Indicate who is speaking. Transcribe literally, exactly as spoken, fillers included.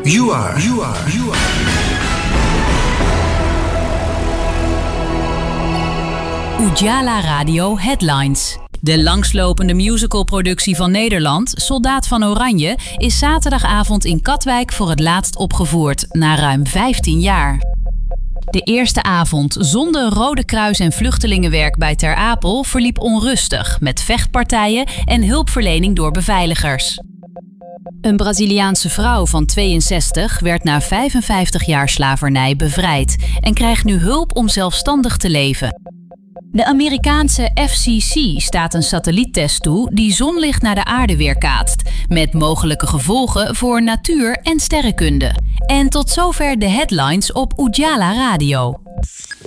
Speaker 1: You are. You are. You are.
Speaker 2: Oejala Radio Headlines. De langslopende musicalproductie van Nederland, Soldaat van Oranje, is zaterdagavond in Katwijk voor het laatst opgevoerd, na ruim vijftien jaar. De eerste avond zonder Rode Kruis en vluchtelingenwerk bij Ter Apel verliep onrustig, met vechtpartijen en hulpverlening door beveiligers. Een Braziliaanse vrouw van tweeënzestig werd na vijfenvijftig jaar slavernij bevrijd en krijgt nu hulp om zelfstandig te leven. De Amerikaanse F C C staat een satelliettest toe die zonlicht naar de aarde weerkaatst, met mogelijke gevolgen voor natuur en sterrenkunde. En tot zover de headlines op Oejala Radio.